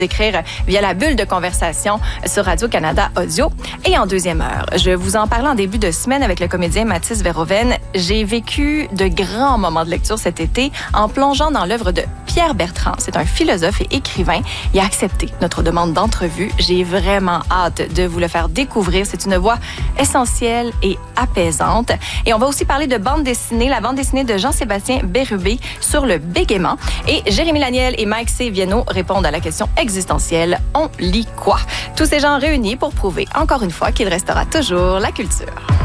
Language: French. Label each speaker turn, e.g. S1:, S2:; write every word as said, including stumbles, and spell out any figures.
S1: écrire via la bulle de conversation sur Radio-Canada Audio. Et en deuxième heure, je vous en parlais en début de semaine avec le comédien Mathis Verhoeven. J'ai vécu de grands moments de lecture cet été en plongeant dans l'œuvre de Pierre Bertrand. C'est un philosophe et écrivain. Il a accepté notre demande d'entrevue. J'ai vraiment hâte de vous le faire découvrir. C'est une voix essentielle et apaisante. Et on va aussi parler de bande dessinée, la bande dessinée de Jean-Sébastien Bérubé sur le bégaiement. Et Jérémy Laniel et Mike C. Vienno répondent à la question existentielle. On lit quoi? Tous ces gens réunis pour prouver encore une fois qu'il restera toujours la culture.